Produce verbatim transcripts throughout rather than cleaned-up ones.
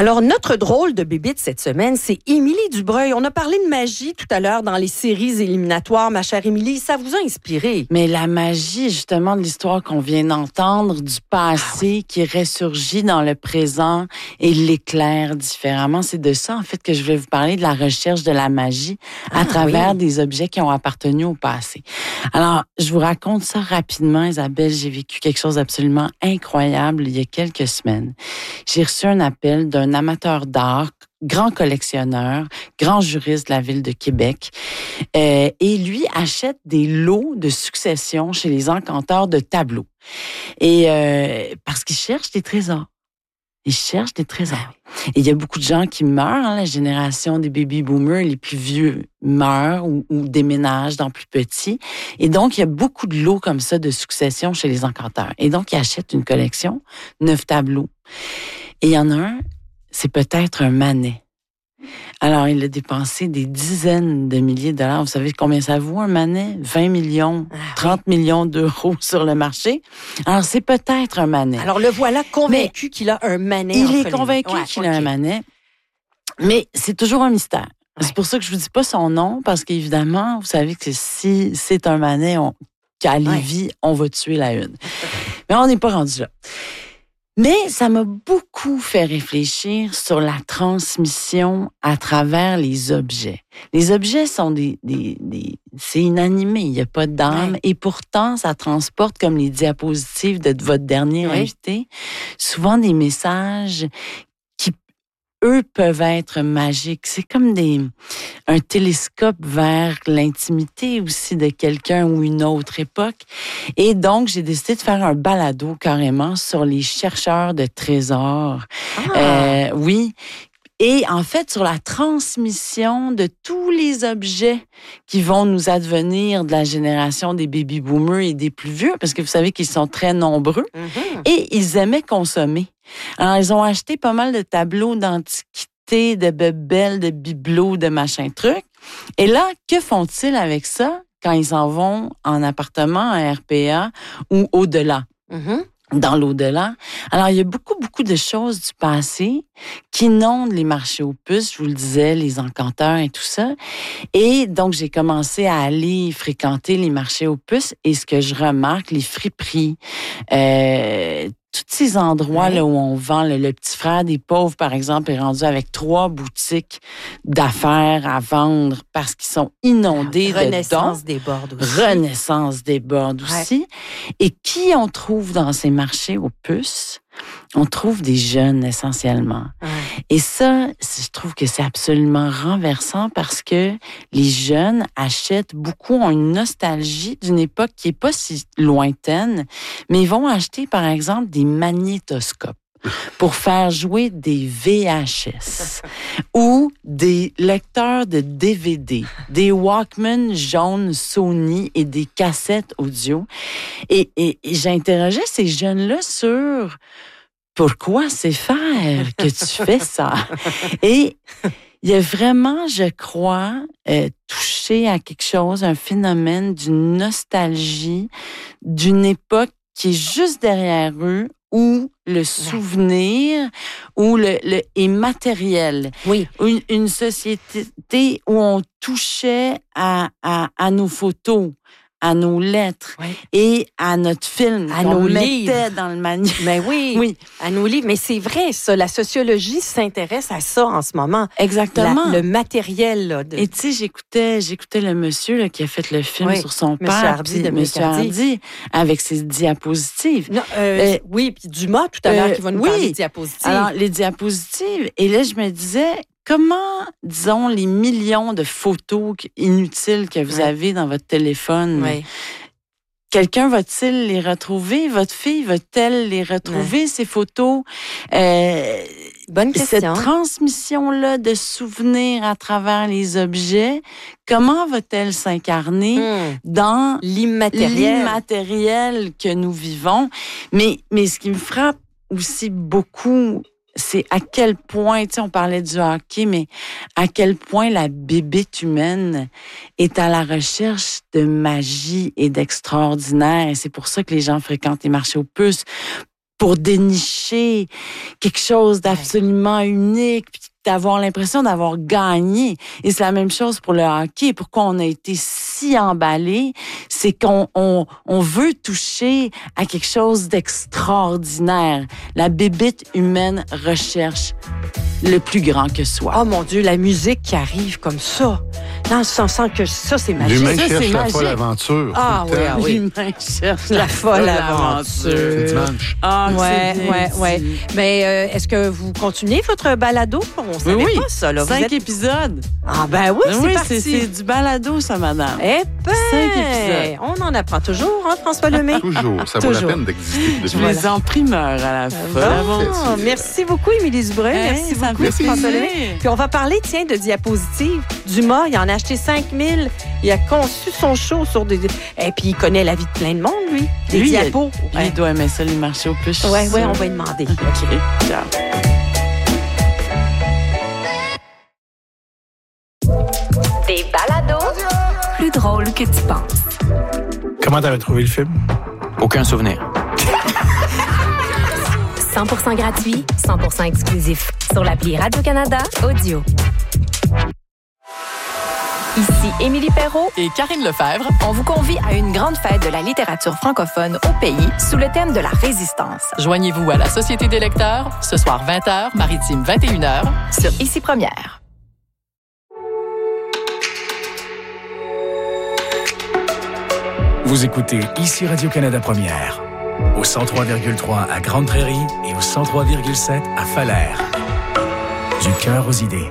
Alors, notre drôle de bébite cette semaine, c'est Émilie Dubreuil. On a parlé de magie tout à l'heure dans les séries éliminatoires. Ma chère Émilie, ça vous a inspiré? Mais la magie, justement, de l'histoire qu'on vient d'entendre, du passé ah oui. qui ressurgit dans le présent et l'éclaire différemment, c'est de ça, en fait, que je voulais vous parler, de la recherche de la magie ah, à travers oui. des objets qui ont appartenu au passé. Alors, je vous raconte ça rapidement, Isabelle. J'ai vécu quelque chose d'absolument incroyable il y a quelques semaines. J'ai reçu un appel d'un amateur d'art, grand collectionneur, grand juriste de la ville de Québec. Euh, et lui achète des lots de succession chez les encanteurs de tableaux. Et euh, parce qu'il cherche des trésors. Il cherche des trésors. Et il y a beaucoup de gens qui meurent, hein, la génération des baby-boomers, les plus vieux meurent ou, ou déménagent dans plus petits. Et donc, il y a beaucoup de lots comme ça de succession chez les encanteurs. Et donc, il achète une collection, neuf tableaux. Et il y en a un, c'est peut-être un Manet. Alors, il a dépensé des dizaines de milliers de dollars. Vous savez combien ça vaut, un Manet? vingt millions, trente ah, oui. millions d'euros sur le marché. Alors, c'est peut-être un Manet. Alors, le voilà convaincu Mais qu'il a un Manet. Il est convaincu ouais, qu'il okay. a un Manet. Mais c'est toujours un mystère. Ouais. C'est pour ça que je vous dis pas son nom, parce qu'évidemment, vous savez que si c'est un Manet, on, qu'à Lévis, ouais. on va tuer la une. Mais on n'est pas rendu là. Mais ça m'a beaucoup fait réfléchir sur la transmission à travers les objets. Les objets sont des, des, des c'est inanimé, il n'y a pas d'âme, ouais. et pourtant ça transporte, comme les diapositives de votre dernier ouais. invité, souvent des messages qui, eux, peuvent être magiques. C'est comme des un télescope vers l'intimité aussi de quelqu'un ou une autre époque. Et donc, j'ai décidé de faire un balado carrément sur les chercheurs de trésors. Ah. Euh, oui. Et en fait, sur la transmission de tous les objets qui vont nous advenir de la génération des baby-boomers et des plus vieux, parce que vous savez qu'ils sont très nombreux, mm-hmm. et ils aimaient consommer. Alors, ils ont acheté pas mal de tableaux d'antiquité, de bebelles, de bibelots, de machin truc. Et là, que font-ils avec ça quand ils s'en vont en appartement, en R P A ou au-delà? Mm-hmm. Dans l'au-delà. Alors, il y a beaucoup, beaucoup de choses du passé qui inondent les marchés aux puces, je vous le disais, les encanteurs et tout ça. Et donc, j'ai commencé à aller fréquenter les marchés aux puces et ce que je remarque, les friperies, euh, tous ces endroits oui. là où on vend, le, le petit frère des pauvres, par exemple, est rendu avec trois boutiques d'affaires à vendre parce qu'ils sont inondés de dons. Renaissance déborde aussi. Renaissance déborde aussi. Ouais. Et qui on trouve dans ces marchés aux puces? On trouve des jeunes essentiellement. Ouais. Et ça, je trouve que c'est absolument renversant parce que les jeunes achètent beaucoup, ont une nostalgie d'une époque qui est pas si lointaine, mais ils vont acheter, par exemple, des magnétoscopes pour faire jouer des V H S ou des lecteurs de D V D, des Walkman jaunes Sony et des cassettes audio. Et, et, et j'ai interrogé ces jeunes-là sur pourquoi c'est faire que tu fais ça. Et il y a vraiment, je crois, euh, touché à quelque chose, un phénomène d'une nostalgie d'une époque qui est juste derrière eux, où le souvenir, où le, le est matériel. Oui. Une, une société où on touchait à, à, à nos photos, à nos lettres oui. et à notre film à qu'on nos mettait livres. Dans le manuel. Mais oui, oui, à nos livres. Mais c'est vrai, ça. La sociologie s'intéresse à ça en ce moment. Exactement. La, le matériel. Là, de... Et tu sais, j'écoutais, j'écoutais le monsieur là, qui a fait le film oui. sur son père. Monsieur Hardy de Monsieur Hardy, avec ses diapositives. Non, euh, euh, oui, puis Dumas tout à l'heure euh, qui va nous oui. parler des diapositives. Alors, les diapositives. Et là, je me disais... Comment, disons, les millions de photos inutiles que vous oui. avez dans votre téléphone, oui. quelqu'un va-t-il les retrouver? Votre fille va-t-elle les retrouver, oui. ces photos? Euh, Bonne question. Cette transmission-là de souvenirs à travers les objets, comment va-t-elle s'incarner mmh. dans l'immatériel. l'immatériel que nous vivons? Mais, mais ce qui me frappe aussi beaucoup, c'est à quel point, tu sais, on parlait du hockey, mais à quel point la bébête humaine est à la recherche de magie et d'extraordinaire. Et c'est pour ça que les gens fréquentent les marchés aux puces. pour dénicher quelque chose d'absolument unique, puis d'avoir l'impression d'avoir gagné. Et c'est la même chose pour le hockey. Pourquoi on a été si emballé, c'est qu'on on, on veut toucher à quelque chose d'extraordinaire. La bébite humaine recherche le plus grand que soi. Oh mon Dieu, la musique qui arrive comme ça. Dans le sens que ça, c'est magique. L'humain ça, cherche c'est la magique. folle aventure. Ah oui, ah oui. L'humain cherche La folle aventure. C'est dimanche. Ah, Ouais, c'est bien ouais, dit. ouais. Mais euh, est-ce que vous continuez votre balado? On savait Oui, oui. pas ça. Là. Vous Cinq êtes- épisodes. Ah ben oui, c'est oui, parti. c'est, c'est du balado, ça, madame. Eh ben, Cinq épisodes. on en apprend toujours, hein, François Lemay? Toujours. Ça vaut la Toujours. peine d'exister. Je depuis. les en primeur à la fin. Bon, merci beaucoup, Émilie Dubreuil. Merci ça me beaucoup, fait François plaisir. Lemay. Puis on va parler, tiens, de diapositives. Dumas, il en a acheté cinq mille. Il a conçu son show sur des... Et puis il connaît la vie de plein de monde, lui. Des Lui, diapos. Lui, Ouais, il doit aimer ça, lui, marcher au plus. ouais, ouais, on va lui demander. OK, ciao. Des balados plus drôles que tu penses. Comment t'avais trouvé le film? Aucun souvenir. cent pour cent gratuit, cent pour cent exclusif. Sur l'appli Radio-Canada Audio. Ici Émilie Perrault Et Karine Lefebvre, On vous convie à une grande fête de la littérature francophone au pays sous le thème de la résistance. joignez-vous à la Société des lecteurs ce soir vingt heures, Maritime vingt et une heures. Sur Ici Première. Vous écoutez ici Radio-Canada Première, au cent trois virgule trois à Grande Prairie et au cent trois virgule sept à Falaire. Du cœur aux idées.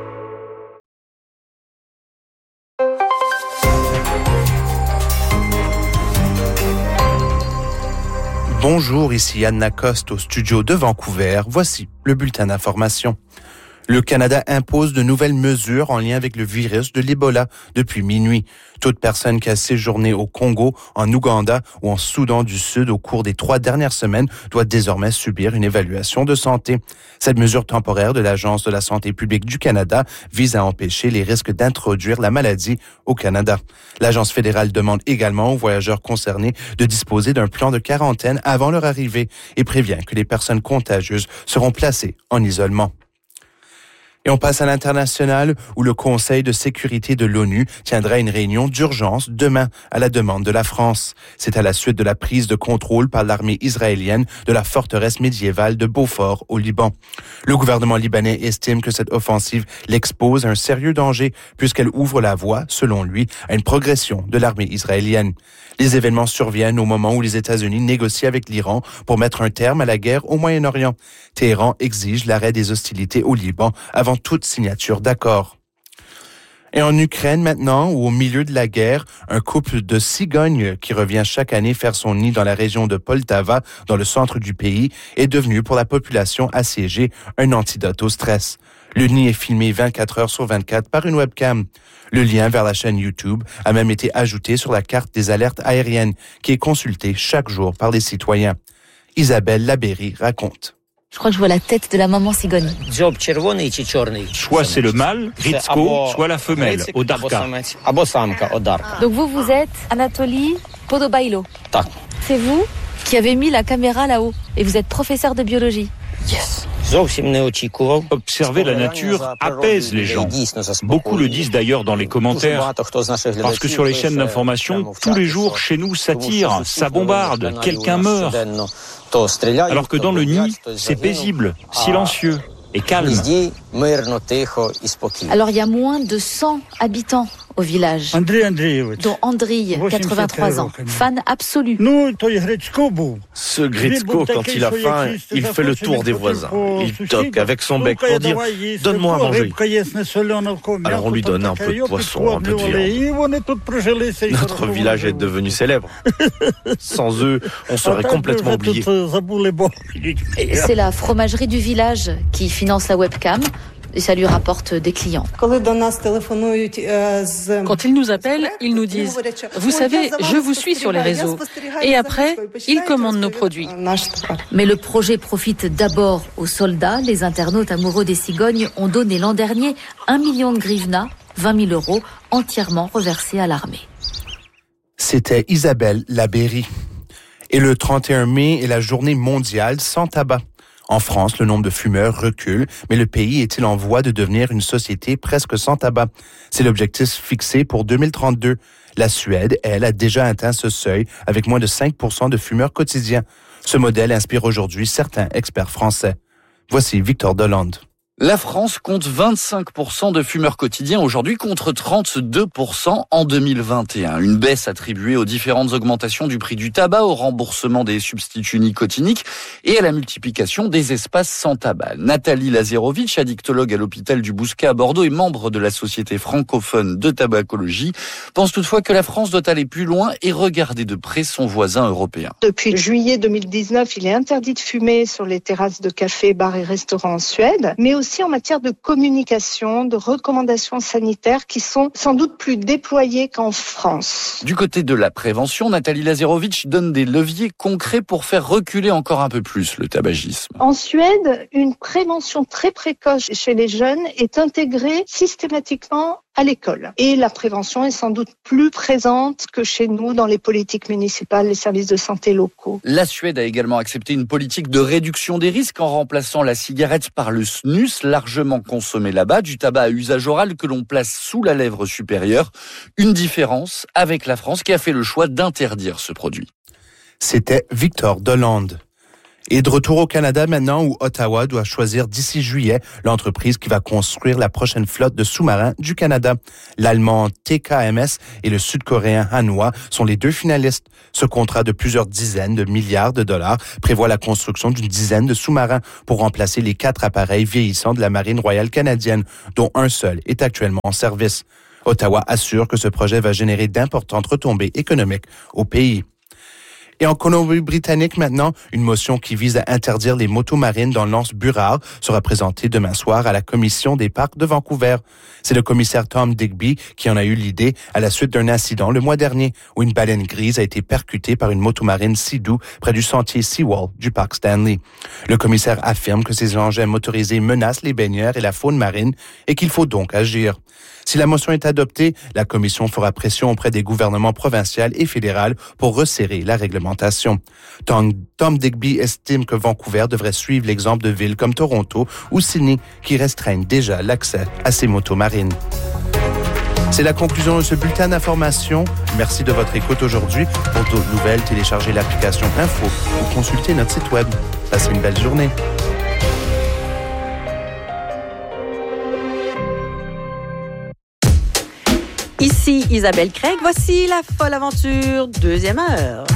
Bonjour, ici Anne Lacoste au studio de Vancouver. Voici le bulletin d'information. Le Canada impose de nouvelles mesures en lien avec le virus de l'Ebola depuis minuit. Toute personne qui a séjourné au Congo, en Ouganda ou en Soudan du Sud au cours des trois dernières semaines doit désormais subir une évaluation de santé. Cette mesure temporaire de l'Agence de la santé publique du Canada vise à empêcher les risques d'introduire la maladie au Canada. L'Agence fédérale demande également aux voyageurs concernés de disposer d'un plan de quarantaine avant leur arrivée et prévient que les personnes contagieuses seront placées en isolement. Et on passe à l'international où le Conseil de sécurité de l'ONU tiendra une réunion d'urgence demain à la demande de la France. C'est à la suite de la prise de contrôle par l'armée israélienne de la forteresse médiévale de Beaufort au Liban. Le gouvernement libanais estime que cette offensive l'expose à un sérieux danger puisqu'elle ouvre la voie, selon lui, à une progression de l'armée israélienne. Les événements surviennent au moment où les États-Unis négocient avec l'Iran pour mettre un terme à la guerre au Moyen-Orient. Téhéran exige l'arrêt des hostilités au Liban avant toute signature d'accord. Et en Ukraine maintenant, où au milieu de la guerre, un couple de cigognes qui revient chaque année faire son nid dans la région de Poltava, dans le centre du pays, est devenu pour la population assiégée un antidote au stress. Le nid est filmé vingt-quatre heures sur vingt-quatre par une webcam. Le lien vers la chaîne YouTube a même été ajouté sur la carte des alertes aériennes, qui est consultée chaque jour par les citoyens. Isabelle Labéry raconte. Je crois que je vois la tête de la maman cigogne. Soit c'est le mâle, Gritsko, soit la femelle, Odarka. Donc vous, vous êtes Anatoly Podobailo. C'est vous qui avez mis la caméra là-haut et vous êtes professeur de biologie. Observer la nature apaise les gens. Beaucoup le disent d'ailleurs dans les commentaires, parce que sur les chaînes d'information, tous les jours chez nous ça tire, ça bombarde, quelqu'un meurt. Alors que dans le nid, c'est paisible, silencieux et calme. Alors il y a moins de cent habitants au village, dont Andriy, quatre-vingt-trois ans, fan absolu. Ce Gritsko, quand il a faim, il fait le tour des voisins. Il toque avec son bec pour dire « Donne-moi à manger ». Alors on lui donne un peu de poisson, un peu de viande. Notre village est devenu célèbre. Sans eux, on serait complètement oublié. C'est la fromagerie du village qui finance la webcam. Et ça lui rapporte des clients. Quand ils nous appellent, ils nous disent « Vous savez, je vous suis sur les réseaux ». Et après, ils commandent nos produits. Mais le projet profite d'abord aux soldats. Les internautes amoureux des cigognes ont donné l'an dernier un million de grivna, vingt mille euros, entièrement reversés à l'armée. C'était Isabelle Labéry. Et le trente et un mai est la journée mondiale sans tabac. En France, le nombre de fumeurs recule, mais le pays est-il en voie de devenir une société presque sans tabac? C'est l'objectif fixé pour deux mille trente-deux. La Suède, elle, a déjà atteint ce seuil avec moins de cinq pour cent de fumeurs quotidiens. Ce modèle inspire aujourd'hui certains experts français. Voici Victor Delande. La France compte vingt-cinq pour cent de fumeurs quotidiens aujourd'hui contre trente-deux pour cent en deux mille vingt et un. Une baisse attribuée aux différentes augmentations du prix du tabac, au remboursement des substituts nicotiniques et à la multiplication des espaces sans tabac. Nathalie Lazarovic, addictologue à l'hôpital du Bouscat à Bordeaux et membre de la Société francophone de tabacologie, pense toutefois que la France doit aller plus loin et regarder de près son voisin européen. Depuis juillet deux mille dix-neuf, il est interdit de fumer sur les terrasses de cafés, bars et restaurants en Suède, mais aussi aussi en matière de communication, de recommandations sanitaires qui sont sans doute plus déployées qu'en France. Du côté de la prévention, Nathalie Lazarovic donne des leviers concrets pour faire reculer encore un peu plus le tabagisme. En Suède, une prévention très précoce chez les jeunes est intégrée systématiquement à l'école. Et la prévention est sans doute plus présente que chez nous dans les politiques municipales, les services de santé locaux. La Suède a également accepté une politique de réduction des risques en remplaçant la cigarette par le snus, largement consommé là-bas, du tabac à usage oral que l'on place sous la lèvre supérieure. Une différence avec la France qui a fait le choix d'interdire ce produit. C'était Victor Delande. Et de retour au Canada maintenant, où Ottawa doit choisir d'ici juillet l'entreprise qui va construire la prochaine flotte de sous-marins du Canada. L'allemand T K M S et le sud-coréen Hanwha sont les deux finalistes. Ce contrat de plusieurs dizaines de milliards de dollars prévoit la construction d'une dizaine de sous-marins pour remplacer les quatre appareils vieillissants de la Marine royale canadienne, dont un seul est actuellement en service. Ottawa assure que ce projet va générer d'importantes retombées économiques au pays. Et en Colombie-Britannique maintenant, une motion qui vise à interdire les motos marines dans l'anse Burrard sera présentée demain soir à la Commission des parcs de Vancouver. C'est le commissaire Tom Digby qui en a eu l'idée à la suite d'un incident le mois dernier où une baleine grise a été percutée par une moto marine Sea-Doo près du sentier Seawall du parc Stanley. Le commissaire affirme que ces engins motorisés menacent les baigneurs et la faune marine et qu'il faut donc agir. Si la motion est adoptée, la Commission fera pression auprès des gouvernements provinciaux et fédéraux pour resserrer la réglementation. Tom, Tom Digby estime que Vancouver devrait suivre l'exemple de villes comme Toronto ou Sydney qui restreignent déjà l'accès à ces motos marines. C'est la conclusion de ce bulletin d'information. Merci de votre écoute aujourd'hui. Pour d'autres nouvelles, téléchargez l'application Info ou consultez notre site web. Passez une belle journée. Ici Isabelle Craig, voici la folle aventure, deuxième heure.